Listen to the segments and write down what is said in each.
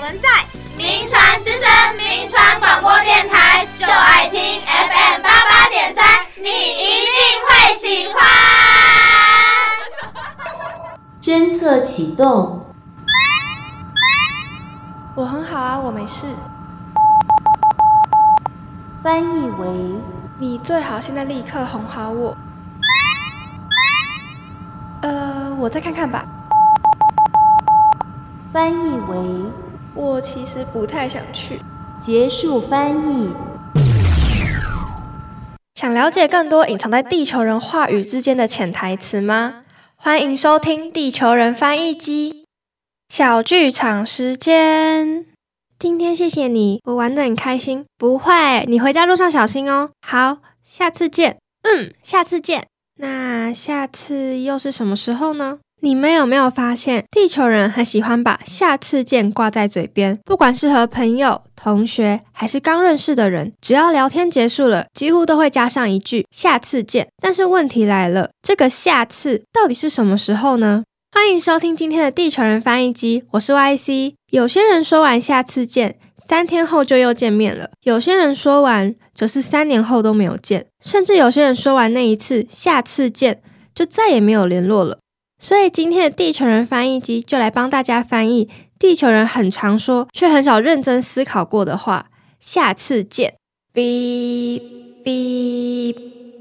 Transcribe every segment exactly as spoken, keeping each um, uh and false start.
们在名传之声名传广播电台，就爱听 F M 八八点三，你一定会喜欢。 侦测启动。 我很好啊，我没事。 翻译为你最好现在立刻哄好我。呃，我再看看吧。 翻译为我其实不太想去。 结束翻译。 想了解更多隐藏在地球人话语之间的潜台词吗？欢迎收听地球人翻译机。小剧场时间。今天谢谢你，我玩得很开心。不会，你回家路上小心哦。好，下次见。嗯，下次见。那下次又是什么时候呢？你们有没有发现，地球人很喜欢把下次见挂在嘴边，不管是和朋友、同学还是刚认识的人，只要聊天结束了，几乎都会加上一句下次见。但是问题来了，这个下次到底是什么时候呢？欢迎收听今天的地球人翻译机，我是 Y C。 有些人说完下次见，三天后就又见面了，有些人说完则是三年后都没有见，甚至有些人说完那一次下次见就再也没有联络了。所以今天的地球人翻译机就来帮大家翻译地球人很常说却很少认真思考过的话，下次见。哔哔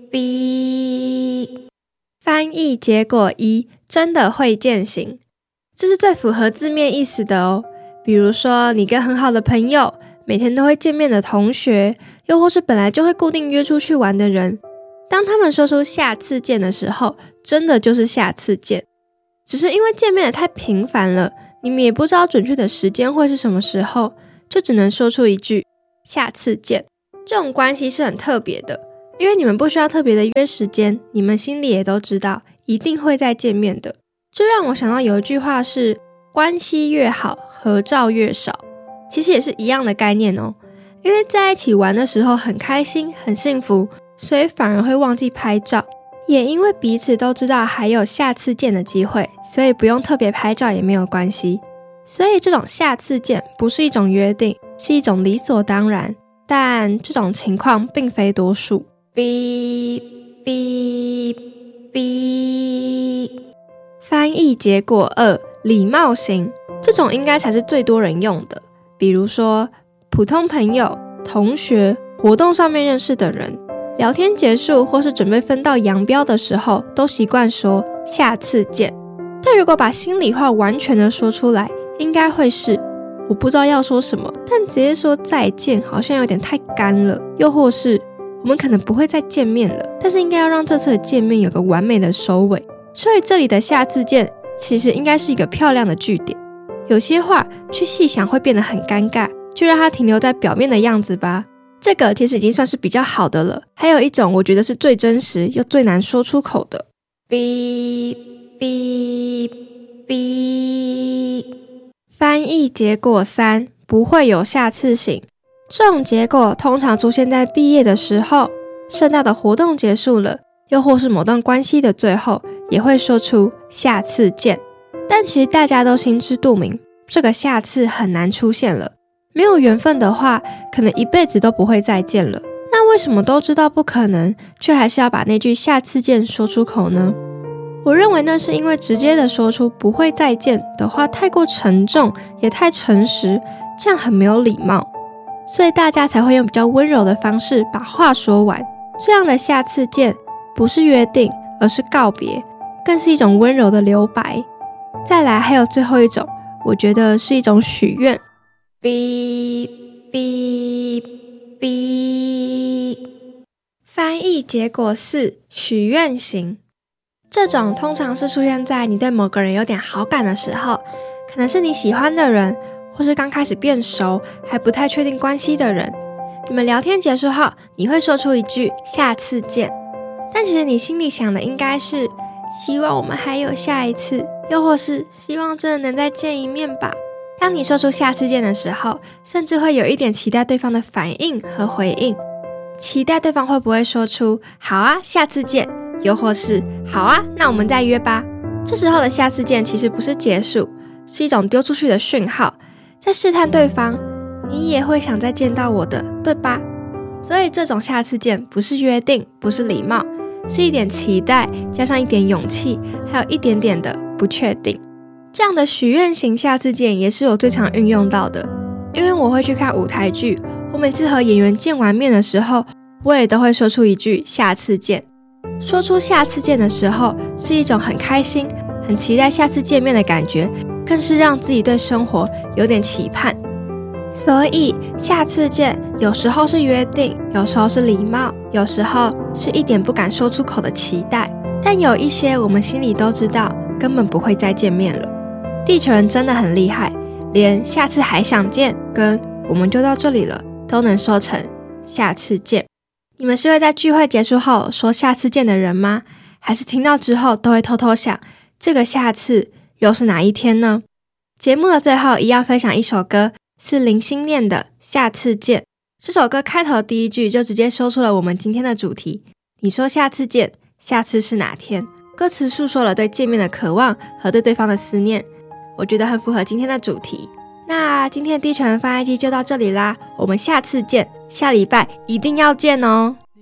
哔。翻译结果一，真的会践行。这是最符合字面意思的哦。比如说你跟很好的朋友，每天都会见面的同学，又或是本来就会固定约出去玩的人，当他们说出下次见的时候，真的就是下次见。只是因为见面的太频繁了，你们也不知道准确的时间会是什么时候，就只能说出一句下次见。这种关系是很特别的，因为你们不需要特别的约时间，你们心里也都知道一定会再见面的。这让我想到有一句话是关系越好，合照越少。其实也是一样的概念哦。因为在一起玩的时候很开心很幸福，所以反而会忘记拍照，也因为彼此都知道还有下次见的机会，所以不用特别拍照也没有关系。所以这种下次见不是一种约定，是一种理所当然，但这种情况并非多数。哔哔哔。翻译结果二，礼貌型。这种应该才是最多人用的，比如说普通朋友、同学、活动上面认识的人，聊天结束或是准备分道扬镳的时候，都习惯说下次见。但如果把心里话完全的说出来，应该会是我不知道要说什么，但直接说再见好像有点太干了，又或是我们可能不会再见面了，但是应该要让这次的见面有个完美的收尾。所以这里的下次见其实应该是一个漂亮的句点。有些话去细想会变得很尴尬，就让它停留在表面的样子吧。这个其实已经算是比较好的了。还有一种我觉得是最真实又最难说出口的，哔哔哔。翻译结果三，不会有下次型。这种结果通常出现在毕业的时候，盛大的活动结束了，又或是某段关系的最后，也会说出下次见。但其实大家都心知肚明，这个下次很难出现了。没有缘分的话，可能一辈子都不会再见了。那为什么都知道不可能，却还是要把那句下次见说出口呢？我认为那是因为直接的说出不会再见的话太过沉重，也太诚实，这样很没有礼貌，所以大家才会用比较温柔的方式把话说完。这样的下次见不是约定，而是告别，更是一种温柔的留白。再来还有最后一种，我觉得是一种许愿。哔哔哔。翻译结果四，许愿型。这种通常是出现在你对某个人有点好感的时候，可能是你喜欢的人，或是刚开始变熟还不太确定关系的人。你们聊天结束后，你会说出一句下次见，但其实你心里想的应该是希望我们还有下一次，又或是希望真的能再见一面吧。当你说出下次见的时候，甚至会有一点期待对方的反应和回应，期待对方会不会说出好啊下次见，又或是好啊那我们再约吧。这时候的下次见其实不是结束，是一种丢出去的讯号， 在试探对方，你也会想再见到我的，对吧？所以这种下次见不是约定，不是礼貌，是一点期待，加上一点勇气，还有一点点的不确定。这样的许愿型下次见也是我最常运用到的，因为我会去看舞台剧，我每次和演员见完面的时候，我也都会说出一句下次见。说出下次见的时候，是一种很开心、很期待下次见面的感觉，更是让自己对生活有点期盼。所以下次见有时候是约定，有时候是礼貌，有时候是一点不敢说出口的期待，但有一些我们心里都知道根本不会再见面了。地球人真的很厉害，连下次还想见跟我们就到这里了都能说成下次见。你们是会在聚会结束后说下次见的人吗？还是听到之后都会偷偷想这个下次又是哪一天呢？节目的最后一样分享一首歌，是林心念的《下次见》。这首歌开头的第一句就直接说出了我们今天的主题。你说下次见，下次是哪天？歌词诉说了对见面的渴望和对对方的思念，我觉得很符合今天的主题。那今天的地球人翻译机就到这里啦，我们下次见，下礼拜一定要见哦。